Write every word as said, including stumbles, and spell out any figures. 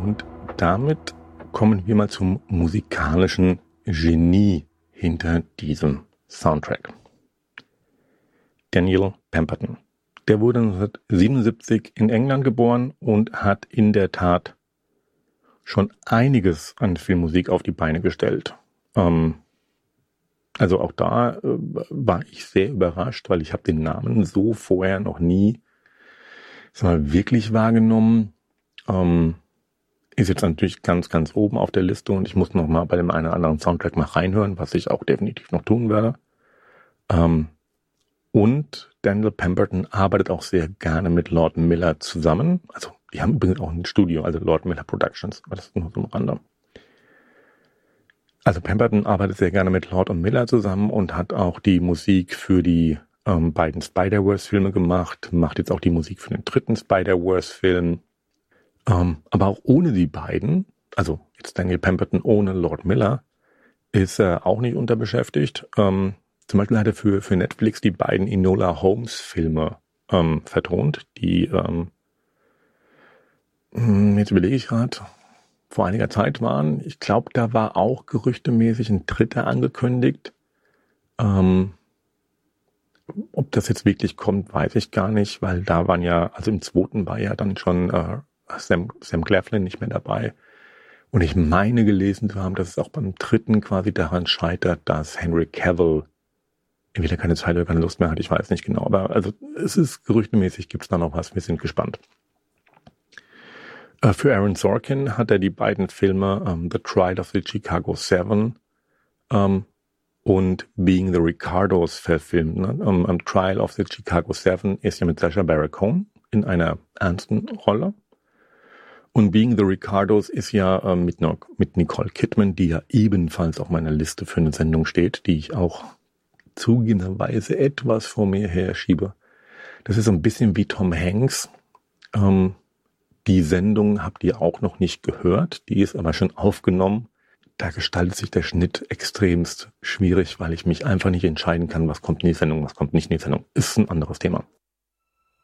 Und damit kommen wir mal zum musikalischen Genie hinter diesem Soundtrack. Daniel Pemberton. Der wurde neunzehnhundertsiebenundsiebzig in England geboren und hat in der Tat schon einiges an Filmmusik auf die Beine gestellt. Ähm, also auch da äh, war ich sehr überrascht, weil ich habe den Namen so vorher noch nie sag mal, wirklich wahrgenommen. Ähm, ist jetzt natürlich ganz, ganz oben auf der Liste und ich muss noch mal bei dem einen oder anderen Soundtrack mal reinhören, was ich auch definitiv noch tun werde. Ähm, und Daniel Pemberton arbeitet auch sehr gerne mit Lord Miller zusammen. Also die haben übrigens auch ein Studio, also Lord Miller Productions, aber das ist nur so am Rande. Also Pemberton arbeitet sehr gerne mit Lord und Miller zusammen und hat auch die Musik für die ähm, beiden Spider-Verse-Filme gemacht, macht jetzt auch die Musik für den dritten Spider-Verse-Film. Ähm, aber auch ohne die beiden, also jetzt Daniel Pemberton ohne Lord Miller, ist er auch nicht unterbeschäftigt. Ähm, zum Beispiel hat er für, für Netflix die beiden Enola Holmes-Filme ähm, vertont, die, ähm, jetzt überlege ich gerade, vor einiger Zeit waren. Ich glaube, da war auch gerüchtemäßig ein dritter angekündigt. Ähm, ob das jetzt wirklich kommt, weiß ich gar nicht, weil da waren ja, also im zweiten war ja dann schon äh, Sam, Sam Claflin nicht mehr dabei. Und ich meine gelesen zu haben, dass es auch beim dritten quasi daran scheitert, dass Henry Cavill entweder keine Zeit oder keine Lust mehr hat, ich weiß nicht genau. Aber also es ist gerüchtemäßig, gibt es da noch was, wir sind gespannt. Äh, für Aaron Sorkin hat er die beiden Filme ähm, The Trial of the Chicago Seven ähm, und Being the Ricardos verfilmt. Ne? Um, um, Trial of the Chicago Seven ist ja mit Sacha Baron Cohen in einer ernsten Rolle. Und Being the Ricardos ist ja ähm, mit, mit Nicole Kidman, die ja ebenfalls auf meiner Liste für eine Sendung steht, die ich auch zugegebenerweise etwas vor mir her schiebe. Das ist so ein bisschen wie Tom Hanks. Ähm, die Sendung habt ihr auch noch nicht gehört, die ist aber schon aufgenommen. Da gestaltet sich der Schnitt extremst schwierig, weil ich mich einfach nicht entscheiden kann, was kommt in die Sendung, was kommt nicht in die Sendung. Ist ein anderes Thema.